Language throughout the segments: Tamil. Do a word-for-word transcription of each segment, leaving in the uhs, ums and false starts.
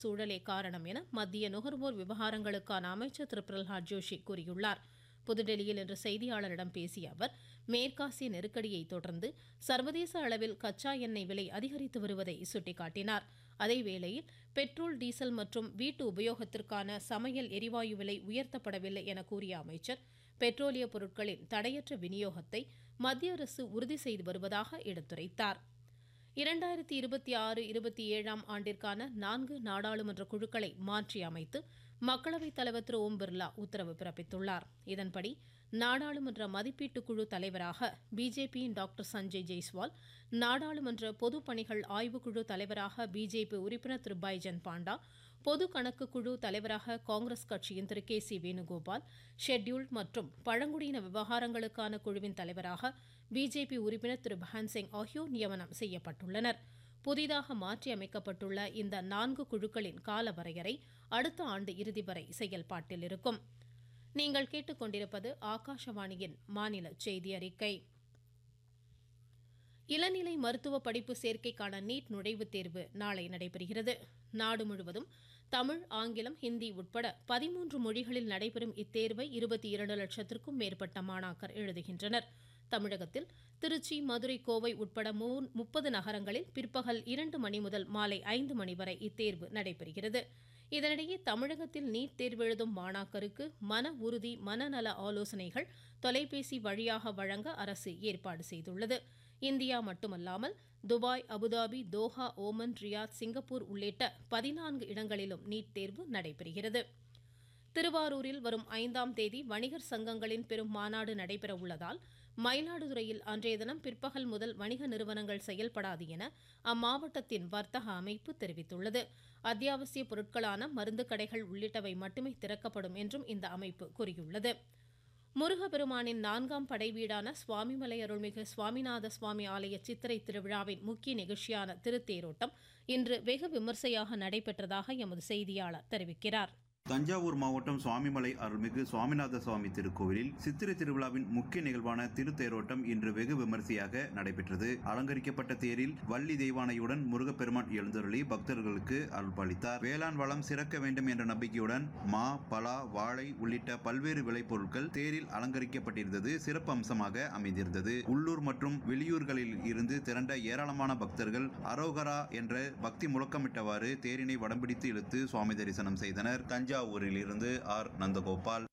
சூழலே காரணம் என மத்திய நுகர்வோர் விவகாரங்களுக்கான அமைச்சர் திரு பிரல்ஹாத் ஜோஷி கூறியுள்ளார். புதுடெல்லியில் இன்று செய்தியாளரிடம் பேசிய அவர், மேற்காசிய நெருக்கடியை தொடர்ந்து சர்வதேச அளவில் கச்சா எண்ணெய் விலை அதிகரித்து வருவதை சுட்டிக்காட்டினார். அதேவேளையில் பெட்ரோல், டீசல் மற்றும் வீட்டு உபயோகத்திற்கான சமையல் எரிவாயு விலை உயர்த்தப்படவில்லை என கூறிய அமைச்சர், பெட்ரோலிய பொருட்களின் தடையற்ற விநியோகத்தை மத்திய அரசு உறுதி செய்து வருவதாக எடுத்துரைத்தார். இரண்டாயிரத்தி இருபத்தி ஆறு இருபத்தி ஏழாம் ஆண்டிற்கான நான்கு நாடாளுமன்ற குழுக்களை மாற்றி அமைத்து மக்களவைத் தலைவர் திரு ஓம் பிர்லா உத்தரவு பிறப்பித்துள்ளார். இதன்படி நாடாளுமன்ற மதிப்பீட்டு குழு தலைவராக பிஜேபியின் டாக்டர் சஞ்சய் ஜெய்ஸ்வால், நாடாளுமன்ற பொது பணிகள் ஆய்வுக்குழு தலைவராக பிஜேபி உறுப்பினர் திரு பைஜன் பாண்டா, பொது கணக்கு குழு தலைவராக காங்கிரஸ் கட்சியின் திரு கே சி வேணுகோபால், ஷெட்யூல்ட் மற்றும் பழங்குடியின விவகாரங்களுக்கான குழுவின் தலைவராக பிஜேபி உறுப்பினர் திரு பஹன்சிங் ஆகியோர் நியமனம் செய்யப்பட்டுள்ளனர். புதிதாக மாற்றி அமைக்கப்பட்டுள்ள இந்த நான்கு குழுக்களின் கால வரையறை அடுத்த ஆண்டு இறுதி வரை செயல்பாட்டில் இருக்கும். நீங்கள் கேட்டுக்கொண்டிருப்பது ஆகாஷவாணியின் மாநில செய்தி அறிக்கை. இளநிலை மருத்துவ படிப்பு சேர்க்கைக்கான நீட் நுழைவுத் தேர்வு நாளை நடைபெறுகிறது. நாடு முழுவதும் தமிழ், ஆங்கிலம், ஹிந்தி உட்பட பதிமூன்று மொழிகளில் நடைபெறும் இத்தேர்வை இருபத்தி இரண்டு லட்சத்திற்கும் மேற்பட்ட மாணாக்கர் எழுதுகின்றனர். தமிழகத்தில் திருச்சி, மதுரை, கோவை உட்பட முப்பது நகரங்களில் பிற்பகல் இரண்டு மணி முதல் மாலை ஐந்து மணி வரை இத்தேர்வு நடைபெறுகிறது. இதனிடையே தமிழகத்தில் நீட் தேர்வு எழுதும் மாணாக்கருக்கு மன உறுதி, மனநல ஆலோசனைகள் தொலைபேசி வழியாக வழங்க அரசு ஏற்பாடு செய்துள்ளது. இந்தியா மட்டுமல்லாமல் Dubai, Abu Dhabi, Doha, Oman, Riyadh, Singapore உள்ளிட்ட பதினான்கு இடங்களிலும் நீட் தேர்வு நடைபெறுகிறது. திருவாரூரில் வரும் ஐந்தாம் தேதி வணிகர் சங்கங்களின் பெரும் மாநாடு நடைபெற உள்ளதால் மயிலாடுதுறையில் அன்றைய தினம் பிற்பகல் முதல் வணிக நிறுவனங்கள் செயல்படாது என அம்மாவட்டத்தின் வர்த்தக அமைப்பு தெரிவித்துள்ளது. அத்தியாவசிய பொருட்களான மருந்து கடைகள் உள்ளிட்டவை மட்டுமே திறக்கப்படும் என்றும் இந்த அமைப்பு கூறியுள்ளது. முருகப்பெருமானின் நான்காம் படை வீடான சுவாமிமலை அருள்மிகு சுவாமிநாத சுவாமி ஆலய சித்திரை திருவிழாவின் முக்கிய நிகழ்ச்சியான திருத்தேரோட்டம் இன்று வெகு விமர்சையாக நடைபெற்றதாக எமது செய்தியாளர் தெரிவிக்கிறார். தஞ்சாவூர் மாவட்டம் சுவாமிமலை அருள்மிகு சுவாமிநாத சுவாமி திருக்கோவிலில் சித்திரை திருவிழாவின் முக்கிய நிகழ்வான திருத்தேரோட்டம் இன்று வெகு விமரிசையாக நடைபெற்றது. அலங்கரிக்கப்பட்ட தேரில் வள்ளி தெய்வானையுடன் முருகப்பெருமான் எழுந்தருளி பக்தர்களுக்கு அருள்பாலித்தார். வேளாண் வளம் சிறக்க வேண்டும் என்ற நம்பிக்கையுடன் மா, பலா, வாழை உள்ளிட்ட பல்வேறு விளைபொருட்கள் தேரில் அலங்கரிக்கப்பட்டிருந்தது சிறப்பு அம்சமாக அமைந்திருந்தது. உள்ளூர் மற்றும் வெளியூர்களில் இருந்து திரண்ட ஏராளமான பக்தர்கள் அரோகரா என்ற பக்தி முழக்கமிட்டவாறு தேரினை வடம்பிடித்து இழுத்து சுவாமி தரிசனம் செய்தனர். தஞ்சாவூரில் இருந்து ஆர் நந்தகோபால்.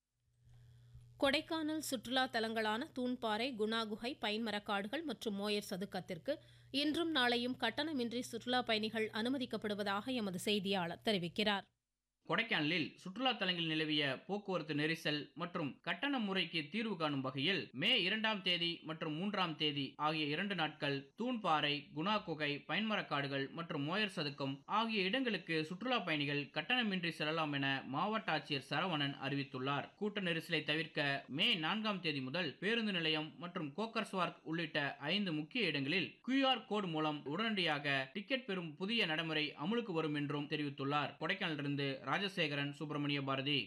கொடைக்கானல் சுற்றுலா தலங்களான தூண்பாறை, குணா குகை, பைன்மரக்காடுகள் மற்றும் மோயர் சதுக்கத்திற்கு இன்றும் நாளையும் கட்டணமின்றி சுற்றுலா பயணிகள் அனுமதிக்கப்படுவதாக எமது செய்தியாளர் தெரிவிக்கிறார். கொடைக்கானலில் சுற்றுலா தலங்களில் நிலவிய போக்குவரத்து நெரிசல் மற்றும் கட்டண முறைக்கு தீர்வு காணும் வகையில் மே இரண்டாம் தேதி மற்றும் மூன்றாம் தேதி ஆகிய இரண்டு நாட்கள் தூண்பாறை, குணா குகை, பைன்மரக்காடுகள் மற்றும் மோயர் சதுக்கம் ஆகிய இடங்களுக்கு சுற்றுலா பயணிகள் கட்டணமின்றி செல்லலாம் என மாவட்ட ஆட்சியர் சரவணன் அறிவித்துள்ளார். கூட்ட நெரிசலை தவிர்க்க மே நான்காம் தேதி முதல் பேருந்து நிலையம் மற்றும் கோக்கர்ஸ்வார்க் உள்ளிட்ட ஐந்து முக்கிய இடங்களில் கியூஆர் கோடு மூலம் உடனடியாக டிக்கெட் பெறும் புதிய நடைமுறை அமலுக்கு வரும் என்றும் தெரிவித்துள்ளார். கொடைக்கானலிருந்து ராஜசேகரன், சுப்பிரமணிய பாரதி.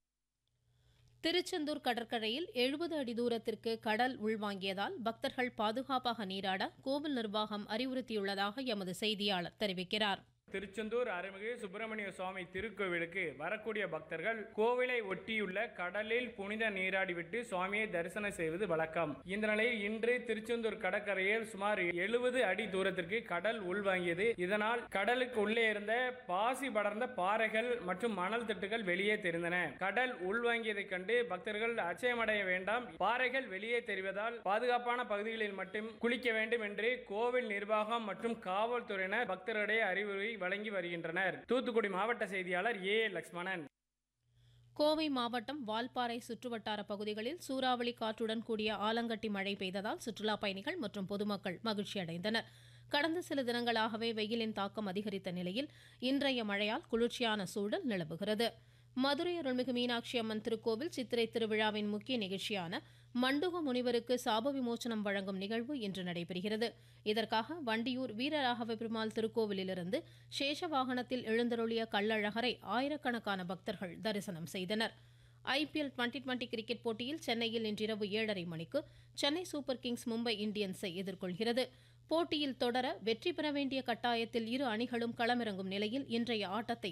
திருச்செந்தூர் கடற்கரையில் எழுபது அடி தூரத்திற்கு கடல் உள்வாங்கியதால் பக்தர்கள் பாதுகாப்பாக நீராட கோவில் நிர்வாகம் அறிவுறுத்தியுள்ளதாக எமது செய்தியாளர் தெரிவிக்கிறார். திருச்செந்தூர் அருள்மிகு சுப்பிரமணிய சுவாமி திருக்கோவிலுக்கு வரக்கூடிய பக்தர்கள் கோவிலை ஒட்டியுள்ள கடலில் புனித நீராடிவிட்டு சுவாமியை தரிசனம் செய்வது வழக்கம். இந்த நிலையில் இன்று திருச்செந்தூர் கடற்கரையில் சுமார் எழுபது அடி தூரத்திற்கு கடல் உள்வாங்கியது. இதனால் கடலுக்கு உள்ளே இருந்த பாசி படர்ந்த பாறைகள் மற்றும் மணல் திட்டுகள் வெளியே தெரிந்தன. கடல் உள்வாங்கியதை கண்டு பக்தர்கள் அச்சயமடைய வேண்டாம், பாறைகள் வெளியே தெரிவதால் பாதுகாப்பான பகுதிகளில் மட்டும் குளிக்க வேண்டும் என்று கோவில் நிர்வாகம் மற்றும் காவல்துறையினர் பக்தர்களிடையே அறிவுரை வழங்கி வருகின்றனர். தூத்துக்குடி மாவட்ட செய்தியாளர் ஏ லட்சுமணன். கோவை மாவட்டம் வால்பாறை சுற்றுவட்டார பகுதிகளில் சூறாவளி காற்றுடன் கூடிய ஆலங்கட்டி மழை பெய்ததால் சுற்றுலா பயணிகள் மற்றும் பொதுமக்கள் மகிழ்ச்சி அடைந்தனர். கடந்த சில தினங்களாகவே வெயிலின் தாக்கம் அதிகரித்த நிலையில் இன்றைய மழையால் குளிர்ச்சியான சூழல் நிலவுகிறது. மதுரை அருள்மிகு மீனாட்சி அம்மன் திருக்கோவில் சித்திரை திருவிழாவின் முக்கிய நிகழ்ச்சியான மண்டுக முனிவருக்கு சாப விமோசனம் வழங்கும் நிகழ்வு இன்று நடைபெறுகிறது. இதற்காக வண்டியூர் வீரராகவ பெருமாள் திருக்கோவிலிருந்து சேஷ வாகனத்தில் எழுந்தருளிய கள்ளழகரை ஆயிரக்கணக்கான பக்தர்கள் தரிசனம் செய்தனர். ஐபிஎல் டுவெண்டி டுவெண்டி கிரிக்கெட் போட்டியில் சென்னையில் இன்றிரவு ஏழரை மணிக்கு சென்னை சூப்பர் கிங்ஸ் மும்பை இந்தியன்ஸை எதிர்கொள்கிறது. போட்டியில் தொடர வெற்றி பெற வேண்டிய கட்டாயத்தில் இரு அணிகளும் களமிறங்கும் நிலையில் இன்றைய ஆட்டத்தை